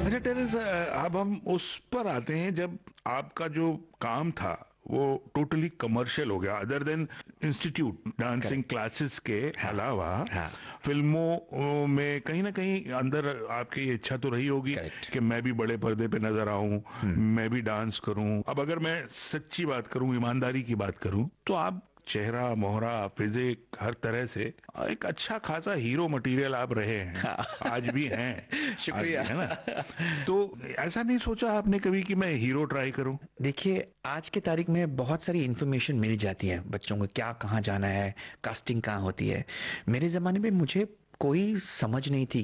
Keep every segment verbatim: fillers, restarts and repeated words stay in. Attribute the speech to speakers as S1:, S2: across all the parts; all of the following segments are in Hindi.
S1: अच्छा टेरेस, अब हम उस पर आते हैं जब आपका जो काम था वो टोटली कमर्शियल हो गया, other than institute dancing
S2: correct.
S1: Classes के
S2: हाँ।
S1: अलावा
S2: हाँ।
S1: फिल्मों ओ, में कहीं ना कहीं अंदर आपकी ये इच्छा तो रही होगी
S2: करेक्ट।
S1: कि मैं भी बड़े पर्दे पे नजर आऊं,
S2: हम्म।
S1: मैं भी डांस करूं। अब अगर मैं सच्ची बात करूं, ईमानदारी की बात करूं, तो आप चेहरा मोहरा फिजिक हर तरह से एक अच्छा खासा हीरो मटेरियल आप रहे हैं,
S2: हाँ।
S1: आज भी हैं। आज भी
S2: शुक्रिया।
S1: है ना? तो ऐसा नहीं सोचा आपने कभी कि मैं हीरो ट्राई करूं?
S2: देखिए, आज की तारीख में बहुत सारी इन्फॉर्मेशन मिल जाती है बच्चों को, क्या कहाँ जाना है, कास्टिंग कहाँ होती है। मेरे ज़माने में मुझे कोई समझ नहीं थी,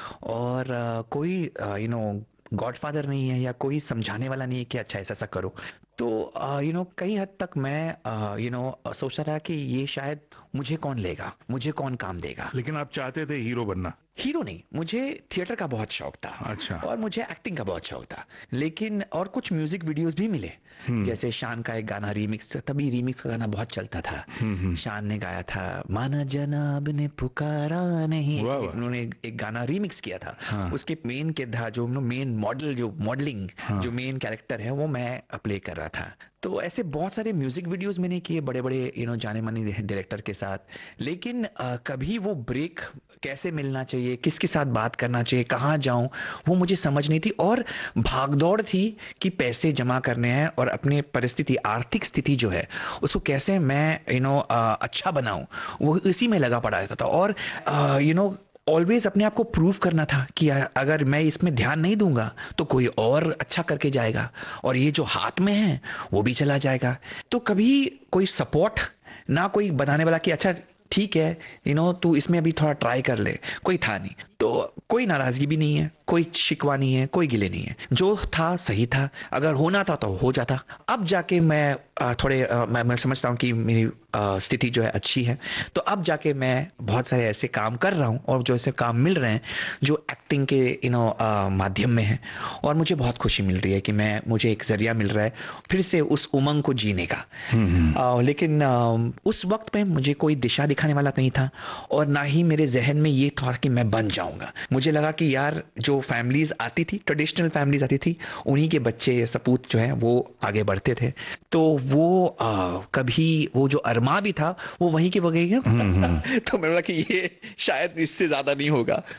S2: और अ, कोई यू नो गॉडफादर नहीं है, या कोई समझाने वाला नहीं है कि अच्छा ऐसा ऐसा करो। तो यू नो कई हद तक मैं यू नो सोचता रहा कि ये शायद मुझे कौन लेगा, मुझे कौन काम देगा।
S1: लेकिन आप चाहते थे हीरो बनना?
S2: हीरो नहीं, मुझे थिएटर का बहुत शौक था,
S1: अच्छा।
S2: और मुझे एक्टिंग का बहुत शौक था। लेकिन और कुछ म्यूजिक वीडियोस भी मिले,
S1: हम्म।
S2: जैसे शान का एक गाना रीमिक्स, तभी रीमिक्स का गाना बहुत चलता था।
S1: हम्म। हम्म।
S2: शान ने गाया था, माना जनाब ने पुकारा नहीं,
S1: वाह
S2: एक-
S1: वाह।
S2: उन्होंने एक, एक गाना रीमिक्स किया था।
S1: हाँ।
S2: उसके मेन के था जो मेन मॉडल, जो मॉडलिंग,
S1: हाँ।
S2: जो मेन कैरेक्टर है वो मैं प्ले कर रहा था। तो ऐसे बहुत सारे म्यूजिक वीडियोस मैंने किए बड़े बड़े यू नो जाने माने डायरेक्टर के साथ। लेकिन अ, कभी वो ब्रेक कैसे मिलना चाहिए, किसके साथ बात करना चाहिए, कहाँ जाऊं, वो मुझे समझ नहीं थी। और भागदौड़ थी कि पैसे जमा करने हैं, और अपनी परिस्थिति, आर्थिक स्थिति जो है उसको कैसे मैं यू नो अच्छा बनाऊं, वो इसी में लगा पड़ा रहता था। और यू नो ऑलवेज अपने आप को प्रूव करना था कि अ- अगर मैं इसमें ध्यान नहीं दूंगा तो कोई और अच्छा करके जाएगा, और ये जो हाथ में है वो भी चला जाएगा। तो कभी कोई सपोर्ट ना, कोई बताने वाला कि अच्छा ठीक है, यू नो तू इसमें अभी थोड़ा ट्राई कर ले, कोई था नहीं। तो कोई नाराजगी भी नहीं है, कोई शिकवा नहीं है, कोई गिले नहीं है। जो था सही था, अगर होना था तो हो जाता। अब जाके मैं अ, थोड़े अ, मैं, मैं समझता हूँ कि मेरी अ, स्थिति जो है अच्छी है। तो अब जाके मैं बहुत सारे ऐसे काम कर रहा हूँ, और जो ऐसे काम मिल रहे हैं जो एक्टिंग के यू नो माध्यम में है, और मुझे बहुत खुशी मिल रही है कि मैं मुझे एक जरिया मिल रहा है फिर से उस उमंग को जीने का।
S1: हम्म। हम्म।
S2: अ, लेकिन अ, उस वक्त में मुझे कोई दिशा दिखाने वाला नहीं था, और ना ही मेरे जहन में ये था कि मैं बन जाऊंगा। मुझे लगा कि यार जो फैमिलीज आती थी, ट्रेडिशनल फैमिलीज आती थी, उन्हीं के बच्चे सपूत जो है वो आगे बढ़ते थे। तो वो अ, कभी वो जो अरमा भी था वो वहीं की वहीं
S1: हम्म। हम्म।
S2: तो मैंने बोला कि ये शायद इससे ज्यादा नहीं होगा।